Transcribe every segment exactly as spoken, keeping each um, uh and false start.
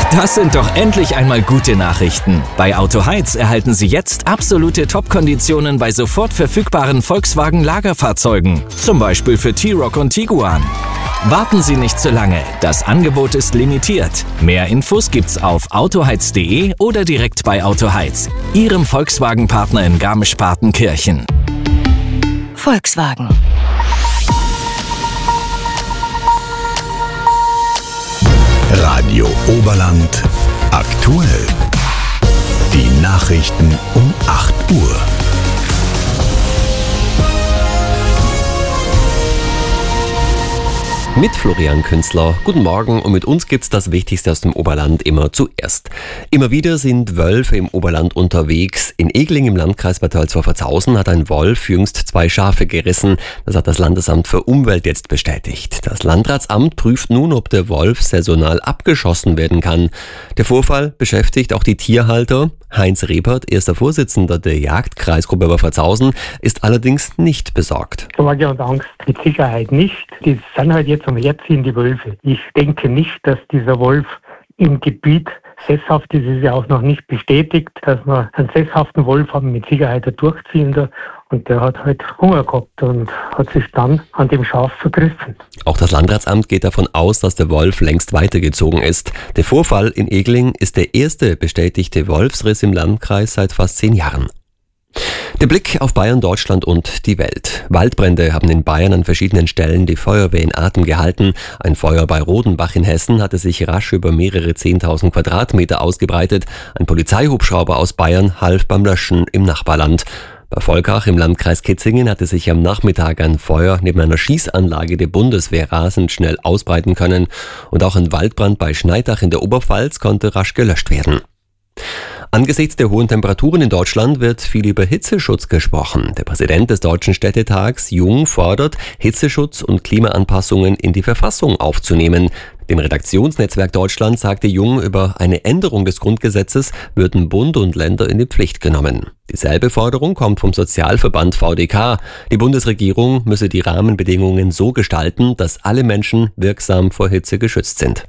Das sind doch endlich einmal gute Nachrichten. Bei Auto Heiz erhalten Sie jetzt absolute Top-Konditionen bei sofort verfügbaren Volkswagen-Lagerfahrzeugen. Zum Beispiel für T-Roc und Tiguan. Warten Sie nicht zu lange. Das Angebot ist limitiert. Mehr Infos gibt's auf autoheiz punkt de oder direkt bei Auto Heiz, Ihrem Volkswagen-Partner in Garmisch-Partenkirchen. Volkswagen. Radio Oberland aktuell. Die Nachrichten um acht Uhr. Mit Florian Künzler. Guten Morgen, und mit uns gibt's das Wichtigste aus dem Oberland immer zuerst. Immer wieder sind Wölfe im Oberland unterwegs. In Egling im Landkreis Bad Tölzwa-Pforzhausen hat ein Wolf jüngst zwei Schafe gerissen. Das hat das Landesamt für Umwelt jetzt bestätigt. Das Landratsamt prüft nun, ob der Wolf saisonal abgeschossen werden kann. Der Vorfall beschäftigt auch die Tierhalter. Heinz Rebert, erster Vorsitzender der Jagdkreisgruppe bei Pforzhausen, ist allerdings nicht besorgt. Sorge und Angst mit Sicherheit nicht. Die sind halt jetzt umherziehen, die Wölfe. Ich denke nicht, dass dieser Wolf im Gebiet sesshaft ist. Es ist ja auch noch nicht bestätigt, dass wir einen sesshaften Wolf haben, mit Sicherheit ein Durchziehender. Und der hat halt Hunger gehabt und hat sich dann an dem Schaf vergriffen. Auch das Landratsamt geht davon aus, dass der Wolf längst weitergezogen ist. Der Vorfall in Egling ist der erste bestätigte Wolfsriss im Landkreis seit fast zehn Jahren. Der Blick auf Bayern, Deutschland und die Welt. Waldbrände haben in Bayern an verschiedenen Stellen die Feuerwehr in Atem gehalten. Ein Feuer bei Rodenbach in Hessen hatte sich rasch über mehrere zehntausend Quadratmeter ausgebreitet. Ein Polizeihubschrauber aus Bayern half beim Löschen im Nachbarland. Bei Volkach im Landkreis Kitzingen hatte sich am Nachmittag ein Feuer neben einer Schießanlage der Bundeswehr rasend schnell ausbreiten können. Und auch ein Waldbrand bei Schneidach in der Oberpfalz konnte rasch gelöscht werden. Angesichts der hohen Temperaturen in Deutschland wird viel über Hitzeschutz gesprochen. Der Präsident des Deutschen Städtetags, Jung, fordert, Hitzeschutz und Klimaanpassungen in die Verfassung aufzunehmen. Dem Redaktionsnetzwerk Deutschland sagte Jung, über eine Änderung des Grundgesetzes würden Bund und Länder in die Pflicht genommen. Dieselbe Forderung kommt vom Sozialverband V D K. Die Bundesregierung müsse die Rahmenbedingungen so gestalten, dass alle Menschen wirksam vor Hitze geschützt sind.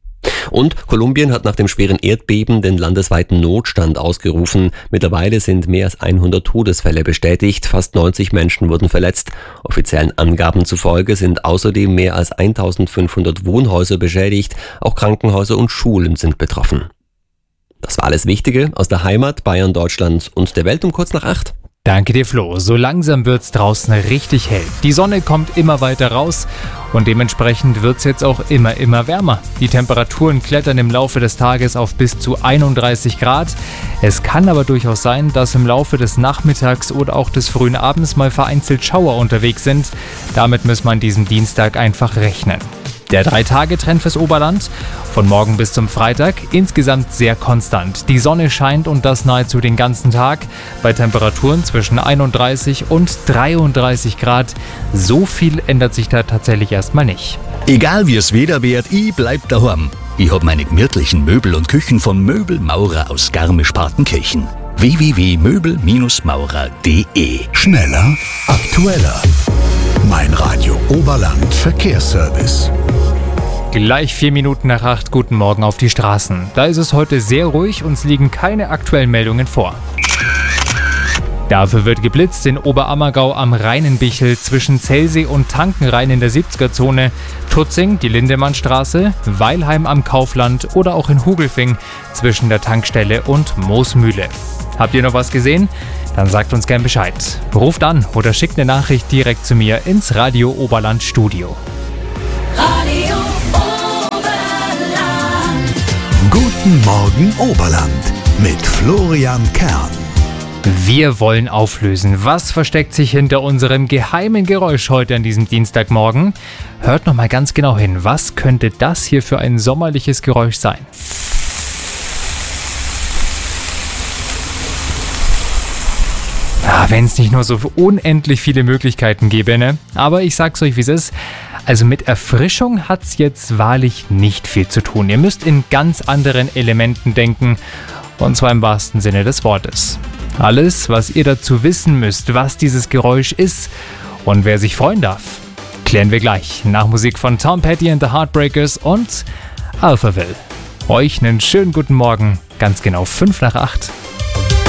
Und Kolumbien hat nach dem schweren Erdbeben den landesweiten Notstand ausgerufen. Mittlerweile sind mehr als hundert Todesfälle bestätigt, fast neunzig Menschen wurden verletzt. Offiziellen Angaben zufolge sind außerdem mehr als eintausendfünfhundert Wohnhäuser beschädigt, auch Krankenhäuser und Schulen sind betroffen. Das war alles Wichtige aus der Heimat, Bayern, Deutschland und der Welt um kurz nach acht. Danke dir, Flo. So langsam wird's draußen richtig hell. Die Sonne kommt immer weiter raus und dementsprechend wird's jetzt auch immer, immer wärmer. Die Temperaturen klettern im Laufe des Tages auf bis zu einunddreißig Grad. Es kann aber durchaus sein, dass im Laufe des Nachmittags oder auch des frühen Abends mal vereinzelt Schauer unterwegs sind. Damit muss man an diesem Dienstag einfach rechnen. Der Drei-Tage-Trend fürs Oberland, von morgen bis zum Freitag, insgesamt sehr konstant. Die Sonne scheint und das nahezu den ganzen Tag, bei Temperaturen zwischen einunddreißig und dreiunddreißig Grad. So viel ändert sich da tatsächlich erstmal nicht. Egal wie es Wetter wird, ich bleib daheim. Ich hab meine gemütlichen Möbel und Küchen vom Möbelmaurer aus Garmisch-Partenkirchen. w w w punkt möbel maurer punkt de. Schneller, aktueller. Mein Radio Oberland Verkehrsservice. Gleich vier Minuten nach acht, guten Morgen auf die Straßen. Da ist es heute sehr ruhig, uns liegen keine aktuellen Meldungen vor. Dafür wird geblitzt in Oberammergau am Rheinenbichel zwischen Zellsee und Tankenrhein in der siebziger-Zone, Tutzing, die Lindemannstraße, Weilheim am Kaufland oder auch in Hugelfing zwischen der Tankstelle und Moosmühle. Habt ihr noch was gesehen? Dann sagt uns gern Bescheid. Ruft an oder schickt eine Nachricht direkt zu mir ins Radio Oberland Studio. Radio Oberland. Guten Morgen Oberland mit Florian Kern. Wir wollen auflösen, was versteckt sich hinter unserem geheimen Geräusch heute an diesem Dienstagmorgen. Hört noch mal ganz genau hin, was könnte das hier für ein sommerliches Geräusch sein? Ah, wenn es nicht nur so unendlich viele Möglichkeiten gäbe, ne? Aber ich sag's euch, wie es ist. Also mit Erfrischung hat's jetzt wahrlich nicht viel zu tun. Ihr müsst in ganz anderen Elementen denken, und zwar im wahrsten Sinne des Wortes. Alles, was ihr dazu wissen müsst, was dieses Geräusch ist und wer sich freuen darf, klären wir gleich nach Musik von Tom Petty and the Heartbreakers und Alphaville. Euch einen schönen guten Morgen, ganz genau fünf nach acht.